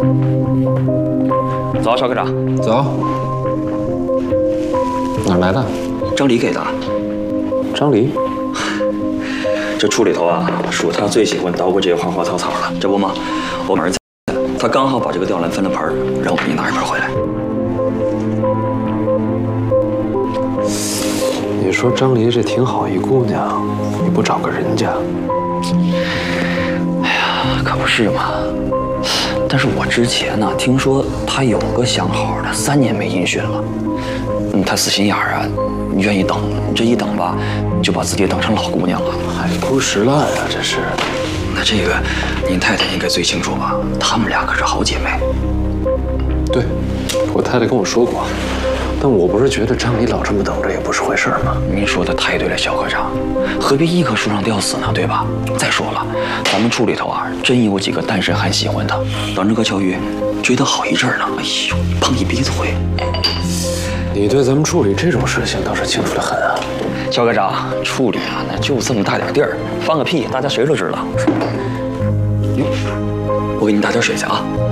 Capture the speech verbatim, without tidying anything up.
走，邵科长。 走。哪儿来的？ 张黎给的。 张黎。 这处里头啊，属他最喜欢捣鼓这些花花草草了。这不嘛，我儿子他刚好把这个吊兰分了盆儿，让我给你拿一盆回来。 你说张黎这挺好一姑娘，你不找个人家？ 哎呀，可不是嘛。但是我之前呢，听说她有个相好的，三年没音讯了。嗯，她死心眼儿啊，你愿意等，这一等吧，就把自己等成老姑娘了。 海枯石烂啊，这是。 那这个，您太太应该最清楚吧？她们俩可是好姐妹。 对，我太太跟我说过。但我不是觉得张黎老这么等着也不是坏事吗？ 您说的太对了，肖科长，何必一棵树上吊死呢？对吧？再说了，咱们处里头啊，真有几个单身汉喜欢他，等着个巧遇，追得好一阵呢。哎呦，碰一鼻子灰。 你对咱们处里这种事情倒是清楚得很啊。 肖科长，处里啊，那就这么大点地儿，放个屁，大家谁都知道。哟，我给你打点水去啊。